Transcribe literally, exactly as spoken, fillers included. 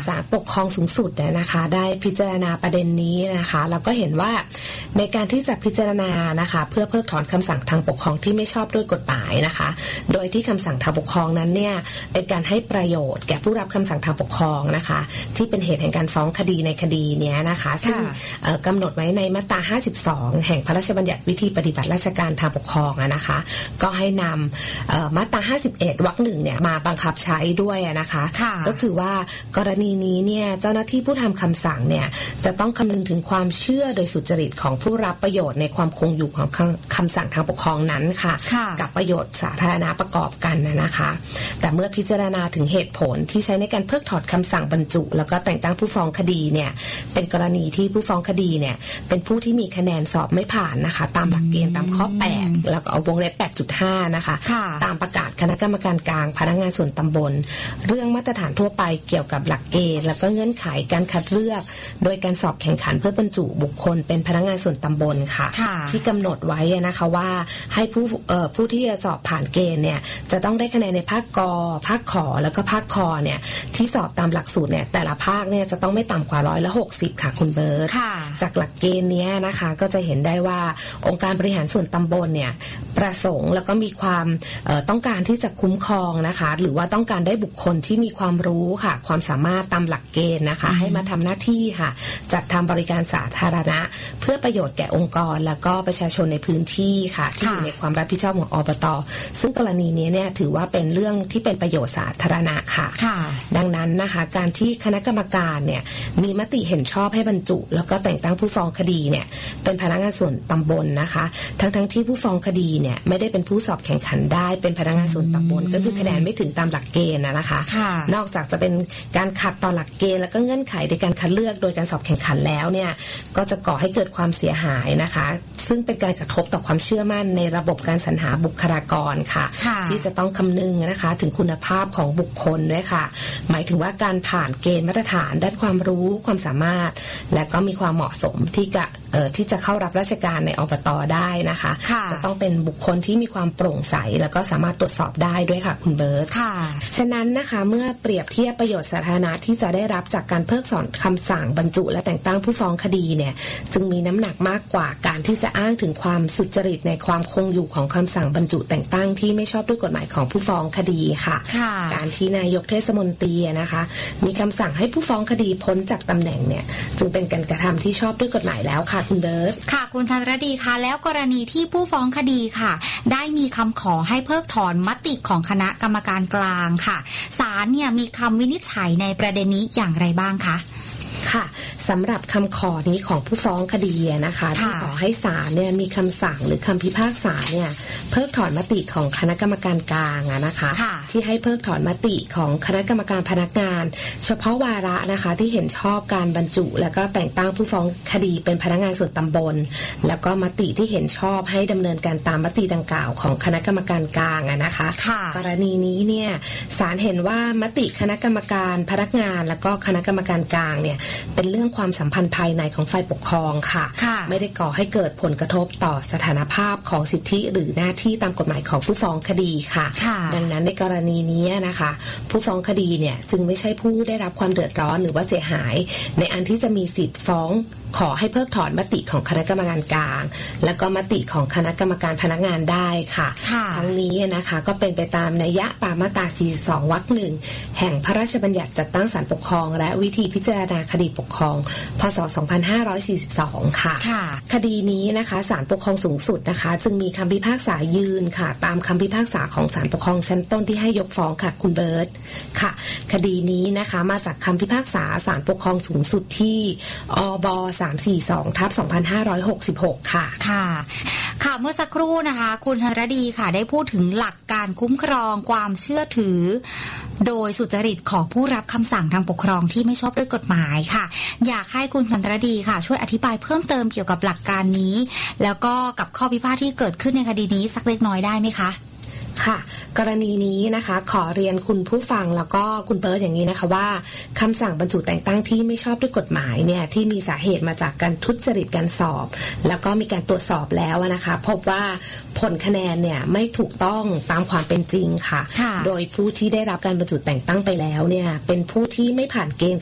ศาลปกครองสูงสุดเนี่ยนะคะได้พิจารณาประเด็นนี้นะคะแล้วก็เห็นว่าในการที่จะพิจารณานะคะเพื่อเพิกถอนคำสั่งทางปกครองที่ไม่ชอบด้วยกฎหมายนะคะโดยที่คำสั่งทางปกครองนั้นเนี่ยเป็นการให้ประโยชน์แก่ผู้รับคำสั่งทางปกครองนะคะที่เป็นเหตุแห่งการฟ้องคดีในคดีเนี้ยนะคะซึ่งกำหนดไว้ในมาตราห้าสิบสองแห่งพระราชบัญญัติวิธีปฏิบัติราชการทางปกครองนะคะก็ให้นำมาตราห้าสิบเอ็ดวรรคหนึ่งเนี่ยมาบังคับใช้ด้วยนะคะก็คือว่ากรณีนี้เนี่ยเจ้าหน้าที่ผู้ทำคำสั่งเนี่ยจะต้องคำนึงถึงความเชื่อโดยสุจริตของผู้รับประโยชน์ในความคงอยู่ของคำสั่งทางปกครองนั้นค่ะกับประโยชน์สาธารณะประกอบกันนะคะแต่เมื่อพิจารณาถึงเหตุผลที่ใช้ในการเพิกถอนคำสั่งบรรจุแล้วก็แต่งตั้งผู้ฟ้องคดีเนี่ยเป็นกรณีที่ผู้ฟ้องคดีเนี่ยเป็นผู้ที่มีคะแนนสอบไม่ผ่านนะคะตามหลักเกณฑ์ตามข้อแปดแล้วก็เอาวงเล็บ แปดจุดห้า นะคะตามประกาศคณะกรรมการกลางพนักงานส่วนตำบลเรื่องมาตรฐานทั่วไปเกี่ยวกับหลักเกณฑ์แล้วก็เงื่อนไขการคัดเลือกโดยการสอบแข่งขันเพื่อบรรจุบุคคลเป็นพนักงานส่วนตำบลค่ะที่กำหนดไว้นะคะว่าให้ผู้เอ่อผู้ที่จะสอบผ่านเกณฑ์เนี่ยจะต้องได้คะแนนในภาคกภาคขอแล้วก็ภาคคอเนี่ยที่สอบตามหลักสูตรเนี่ยแต่ละภาคเนี่ยจะต้องไม่ต่ำกว่าร้อยละหกสิบค่ะคุณเบิร์ตจากหลักเกณฑ์นี้นะคะก็จะเห็นได้ว่าองค์การบริหารส่วนตำบลเนี่ยประสงค์แล้วก็มีความต้องการที่จะคุ้มครองนะคะหรือว่าต้องการได้บุคคลที่มีความรู้ค่ะความสามารถตามหลักเกณฑ์นะคะให้มาทำหน้าที่ค่ะจัดทำบริการสาธารณะเพื่อประโยชน์แก่องค์กรแล้วก็ประชาชนในพื้นที่ค่ะที่อยู่ในความรับผิดชอบของอบต.ซึ่งกรณีนี้เนี่ยถือว่าเป็นเรื่องที่เป็นประโยชน์สาธารณะค่ะดังนั้นนะคะการที่คณะกรรมการเนี่ยมีมติเห็นชอบให้บรรจุแล้วก็แต่งตั้งผู้ฟ้องคดีเนี่ยเป็นพนักงานส่วนตำบลนะคะทั้งทั้งที่ผู้ฟ้องคดีเนี่ยไม่ได้เป็นผู้สอบแข่งขันได้เป็นพนักงานส่วนตำบลก็คือคะแนนไม่ถึงตามหลักเกณฑ์นะคะนอกจากจะเป็นการขัดต่อหลักเกณฑ์แล้วก็เงื่อนไขในการคัดเลือกโดยการสอบแข่งขันแล้วเนี่ยก็จะก่อให้เกิดความเสียหายนะคะซึ่งเป็นการกระทบต่อความเชื่อมั่นในระบบการสรรหาบุคลากรค่ะที่จะต้องคำนึงนะคะถึงคุณภาพของบุคคลด้วยค่ะหมายถึงว่าการผ่านเกณฑ์มาตรฐานด้านความรู้ความสามารถและก็มีความเหมาะสมที่จะเอ่อที่จะเข้ารับราชการในอบต.ได้นะคะจะต้องเป็นบุคคลที่มีความโปร่งใสแล้วก็สามารถตรวจสอบได้ด้วยค่ะคุณเบิร์ตฉะนั้นนะคะเมื่อเปรียบเทียบประโยชน์สาธารณะที่จะได้รับจากการเพิกถอนคำสั่งบรรจุและแต่งตั้งผู้ฟ้องคดีเนี่ยจึงมีน้ำหนักมากกว่าการที่จะอ้างถึงความสุจริตในความคงอยู่ของคำสั่งบรรจุแต่งตั้งที่ไม่ชอบด้วยกฎหมายของผู้ฟ้องคดีค่ะการที่นายกเทศมนตรีนะคะมีคำสั่งให้ผู้ฟ้องคดีพ้นจากตำแหน่งเนี่ยจึงเป็นการกระทำที่ชอบด้วยกฎหมายแล้วค่ะคุณเบิร์ตค่ะคุณธัญรดีค่ะแล้วกรณีที่ผู้ฟ้องคดีค่ะได้มีคำขอให้เพิกถอนมติของคณะกรรมการกลางค่ะศาลเนี่ยมีคำวินิจฉัยในประเด็นนี้อย่างไรบ้างคะค่ะสำหรับคำขอนี้ของผู้ฟ้องคดีนะคะที่ขอให้ศาลเนี่ยมีคำสั่งหรือคำพิพากษาเนี่ยเพิกถอนมติของคณะกรรมการกลางนะคะที่ให้เพิกถอนมติของคณะกรรมการพนักงานเฉพาะวาระนะคะที่เห็นชอบการบรรจุแล้วก็แต่งตั้งผู้ฟ้องคดีเป็นพนักงานส่วนตำบลแล้วก็มติที่เห็นชอบให้ดำเนินการตามมติดังกล่าวของคณะกรรมการกลางนะคะกรณีนี้เนี่ยศาลเห็นว่ามติคณะกรรมการพนักงานแล้วก็คณะกรรมการกลางเนี่ยเป็นเรื่องความสัมพันธ์ภายในของฝ่ายปกครองค่ะไม่ได้ก่อให้เกิดผลกระทบต่อสถานภาพของสิทธิหรือหน้าที่ตามกฎหมายของผู้ฟ้องคดีค่ะดังนั้นในกรณีนี้นะคะผู้ฟ้องคดีเนี่ยจึงไม่ใช่ผู้ได้รับความเดือดร้อนหรือว่าเสียหายในอันที่จะมีสิทธิ์ฟ้องขอให้เพิกถอนมติของคณะกรรมการกลางและก็มติของคณะกรรมการพนักงานได้ค่ะทั้งนี้นะคะก็เป็นไปตามนัยยะตามมาตราสี่สิบสองวรรคหนึ่งแห่งพระราชบัญญัติจัดตั้งศาลปกครองและวิธีพิจารณาคดีปกครองพ.ศ. สองพันห้าร้อยสี่สิบสองค่ะคดีนี้นะคะศาลปกครองสูงสุดนะคะจึงมีคำพิพากษายืนค่ะตามคำพิพากษาของศาลปกครองชั้นต้นที่ให้ยกฟ้องค่ะคุณเบิร์ตค่ะคดีนี้นะคะมาจากคำพิพากษาศาลปกครองสูงสุดที่อบสามสี่สองทับสองพันห้าร้อยหกสิบหกค่ะค่ะค่ะเมื่อสักครู่นะคะคุณธัญรดีค่ะได้พูดถึงหลักการคุ้มครองความเชื่อถือโดยสุจริตของผู้รับคำสั่งทางปกครองที่ไม่ชอบด้วยกฎหมายค่ะอยากให้คุณธัญรดีค่ะช่วยอธิบายเพิ่มเติมเกี่ยวกับหลักการนี้แล้วก็กับข้อพิพาทที่เกิดขึ้นในคดีนี้สักเล็กน้อยได้ไหมคะค่ะกรณีนี้นะคะขอเรียนคุณผู้ฟังแล้วก็คุณเบิร์ตอย่างนี้นะคะว่าคำสั่งบรรจุแต่งตั้งที่ไม่ชอบด้วยกฎหมายเนี่ยที่มีสาเหตุมาจากการทุจริตการสอบแล้วก็มีการตรวจสอบแล้วนะคะพบว่าผลคะแนนเนี่ยไม่ถูกต้องตามความเป็นจริงค่ะโดยผู้ที่ได้รับการบรรจุแต่งตั้งไปแล้วเนี่ยเป็นผู้ที่ไม่ผ่านเกณฑ์